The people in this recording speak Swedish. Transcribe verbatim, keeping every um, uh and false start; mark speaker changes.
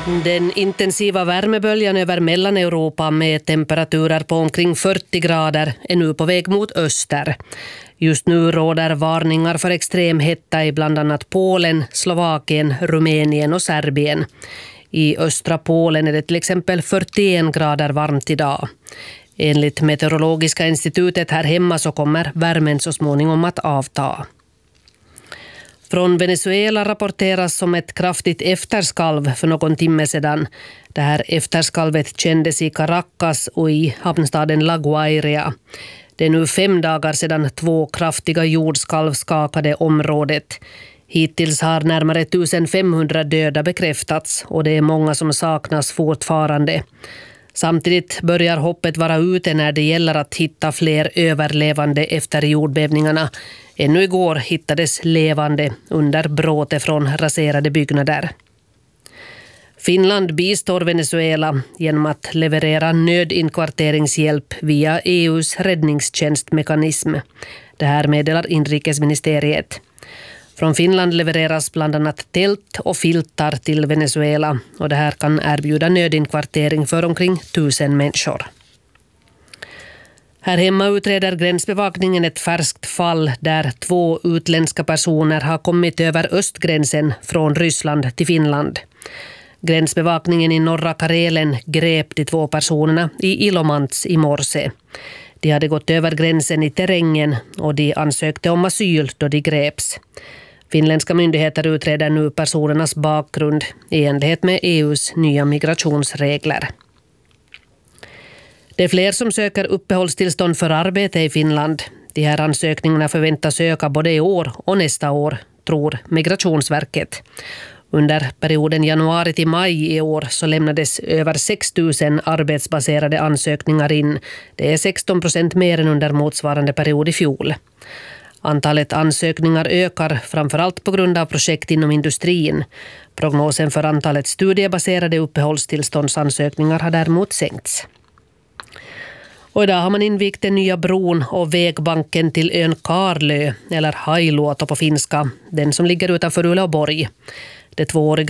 Speaker 1: Den intensiva värmeböljan över Mellaneuropa med temperaturer på omkring fyrtio grader är nu på väg mot öster. Just nu råder varningar för extrem hetta i bland annat Polen, Slovakien, Rumänien och Serbien. I östra Polen är det till exempel fyrtioen grader varmt idag. Enligt Meteorologiska institutet här hemma så kommer värmen så småningom att avta. Från Venezuela rapporteras om ett kraftigt efterskalv för någon timme sedan. Det här efterskalvet kändes i Caracas och i hamnstaden La Guaira. Det är nu fem dagar sedan två kraftiga jordskalv skakade området. Hittills har närmare femtonhundra döda bekräftats och det är många som saknas fortfarande. Samtidigt börjar hoppet vara ute när det gäller att hitta fler överlevande efter jordbävningarna. Ännu igår hittades levande under bråte från raserade byggnader. Finland bistår Venezuela genom att leverera nödinkvarteringshjälp via E U:s räddningstjänstmekanism. Det här meddelar inrikesministeriet. Från Finland levereras bland annat tält och filtar till Venezuela och det här kan erbjuda nödinkvartering för omkring tusen människor. Här hemma utreder gränsbevakningen ett färskt fall där två utländska personer har kommit över östgränsen från Ryssland till Finland. Gränsbevakningen i norra Karelen grep de två personerna i Ilomantz i morse. De hade gått över gränsen i terrängen och de ansökte om asyl då de greps. Finländska myndigheter utreder nu personernas bakgrund i enlighet med E U:s nya migrationsregler. Det är fler som söker uppehållstillstånd för arbete i Finland. De här ansökningarna förväntas öka både i år och nästa år, tror Migrationsverket. Under perioden januari till maj i år så lämnades över sex tusen arbetsbaserade ansökningar in. Det är sexton procent mer än under motsvarande period i fjol. Antalet ansökningar ökar framförallt på grund av projekt inom industrin. Prognosen för antalet studiebaserade uppehållstillståndsansökningar har däremot sänkts. Och idag har man invigt den nya bron och vägbanken till ön Karlö, eller Hailuoto på finska, den som ligger utanför Uleåborg. Det tvååriga